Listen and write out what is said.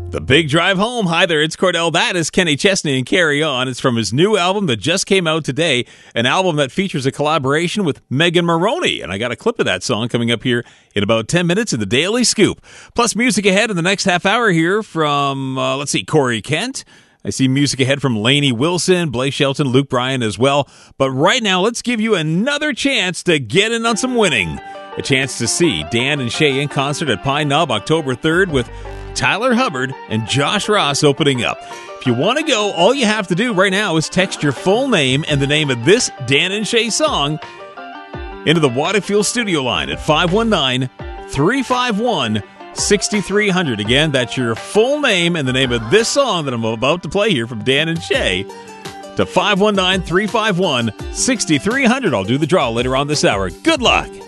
The Big Drive Home. Hi there, it's Cordell. That is Kenny Chesney and Carry On. It's from his new album that just came out today, an album that features a collaboration with Megan Moroney. And I got a clip of that song coming up here in about 10 minutes in the Daily Scoop. Plus music ahead in the next half hour here from, Corey Kent. I see music ahead from Lainey Wilson, Blake Shelton, Luke Bryan as well. But right now, let's give you another chance to get in on some winning. A chance to see Dan and Shay in concert at Pine Knob October 3rd with Tyler Hubbard and Josh Ross opening up. If you want to go, all you have to do right now is text your full name and the name of this Dan and Shay song into the Waterfield studio line at 519-351-6300. Again, that's your full name and the name of this song that I'm about to play here from Dan and Shay to 519-351-6300. I'll do the draw later on this hour. Good luck.